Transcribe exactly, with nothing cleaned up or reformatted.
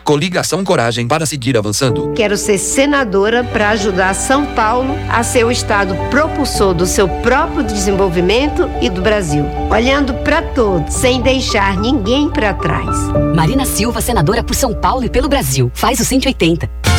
Coligação Coragem para seguir avançando. Quero ser senadora para ajudar São Paulo a ser o estado propulsor do seu próprio desenvolvimento e do Brasil. Olhando para todos, sem deixar ninguém para trás. Marina Silva, senadora por São Paulo e pelo Brasil. Faz o cento e oitenta.